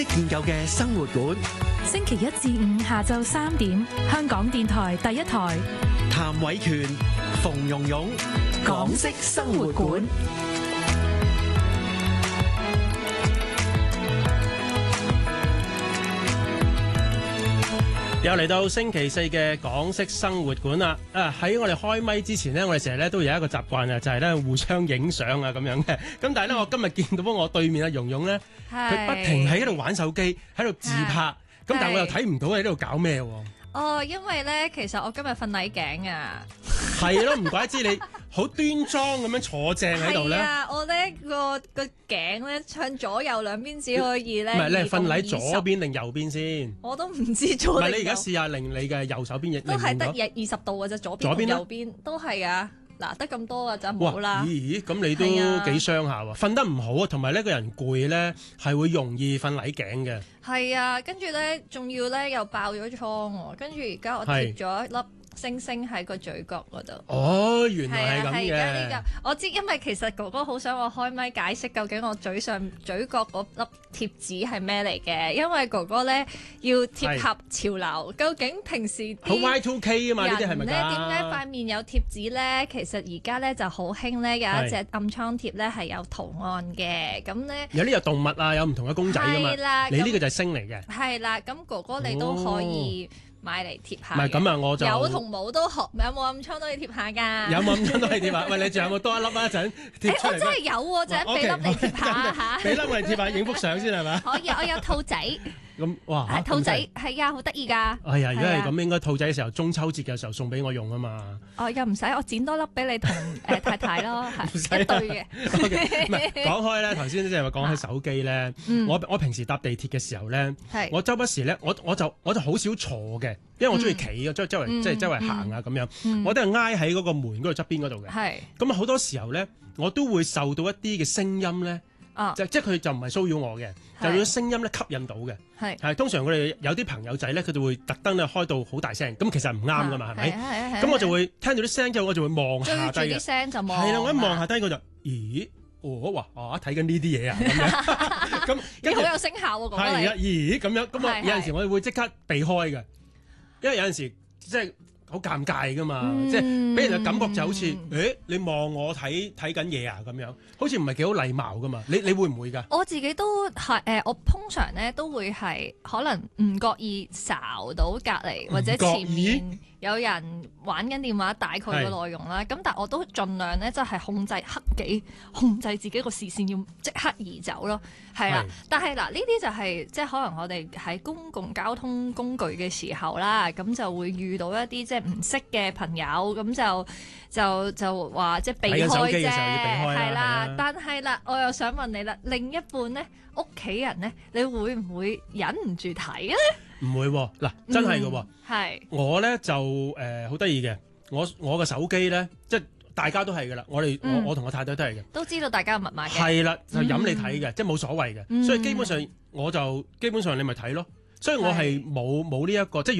現有嘅生活館， 星期一至五下晝3點，香港電台第一台。 譚偉權、馮蓉蓉，港式生活館。 又嚟到星期四嘅港式生活館啦！喺我哋開咪之前呢，我哋成日咧都有一個習慣啊，就係咧互相影相啊咁樣嘅。咁但係咧，我今日見到我對面阿蓉蓉咧，佢不停喺度玩手機，喺度自拍。咁但係我又睇唔到你喺度搞咩喎？ 哦，因為咧，其實我今日瞓禮頸啊。 係咯，唔怪之你好端莊咁樣坐正喺度咧。 係啊，我咧個頸咧向左右兩邊只可以咧。 唔係，你係瞓喺左邊定右邊先？ 我都唔知左定右。 唔係，你而家試下令你嘅右手邊亦都係得20度嘅啫，左邊同右邊都係啊。嗱，得咁多嘅就冇啦。 咦？咁你都幾傷下喎，瞓得唔好啊，同埋呢個人攰咧係會容易瞓禮頸嘅。 係啊，跟住咧仲要咧又爆咗瘡喎，跟住而家我貼咗一粒星星喺個嘴角嗰度。 哦，原來係咁嘅。 我知，因為其實哥哥好想我開咪解釋究竟我嘴角嗰粒貼紙係咩嚟嘅，因為哥哥咧要貼合潮流。究竟平時好 Y2K 啊嘛，呢啲係咪㗎？ 點解塊面有貼紙咧？其實而家咧就好興咧，有一隻暗瘡貼咧係有圖案嘅，咁咧有啲有動物啊，有唔同嘅公仔㗎嘛。係啦，你呢個就係星嚟嘅。 係啦，咁哥哥你都可以買嚟貼下。 唔係咁啊，我就有同冇都學，有冇暗瘡都可以貼下㗎。 有冇暗瘡都可以貼下。喂，你仲有冇多一粒啊？一陣貼出嚟。 我真係有喎，就係俾粒你貼下嚇。 俾粒我嚟貼下，影幅相先係嘛？ 可以，我有兔仔。 咁哇！ 兔仔係啊，好得意㗎。 哎呀，如果係咁，應該兔仔嘅時候，中秋節嘅時候送俾我用啊嘛。 哦，又唔使，我剪多粒俾你同太太咯，係一對嘅。 唔係講開咧，頭先即係話講起手機咧，我平時搭地鐵嘅時候咧，我周不時咧，我就好少坐嘅，因為我中意企嘅，周圍即係周圍行啊咁樣，我都係挨喺嗰個門嗰度側邊嗰度嘅。係咁啊，好多時候咧，我都會受到一啲嘅聲音咧。即係佢就唔係騷擾我嘅，就用聲音咧吸引到嘅。係通常佢哋有啲朋友仔咧，佢就會特登咧開到好大聲，咁其實唔啱噶嘛，係咪？咁我就會聽到啲聲之後，我就會望下低嘅。追住啲聲就望。係啦，我一望下低我就，咦？哇！睇緊呢啲嘢啊，咁樣。咁跟住好有聲效喎，講得係啊，咦？咁樣咁啊，有陣時我會即刻避開嘅，因為有陣時即係。好尷尬噶嘛，即係俾人嘅感覺就好似，你望我睇緊嘢啊咁樣，好似唔係幾好禮貌噶嘛。你會唔會㗎？ 我自己都係我通常咧都會係可能唔覺意睄到隔離或者前面有人玩緊電話，大概個內容啦。咁但我都盡量咧，即係控制自己個視線，要即刻移走咯。係啦，但係嗱，呢啲就係即係可能我哋喺公共交通工具嘅時候啦，咁就會遇到一啲即係唔識嘅朋友，咁就話即係避開啫，係啦。但係啦，我又想問你啦，另一半咧，屋企人咧，你會唔會忍唔住睇咧？ 唔會喎，嗱，真係嘅喎。 係我咧就好得意嘅，我嘅手機咧，即係大家都係嘅啦。我同我太太都係嘅， 都知道大家嘅密碼嘅。 係啦，就任你睇嘅，即係冇所謂嘅。所以基本上你咪睇咯。所以我係冇呢一個即係。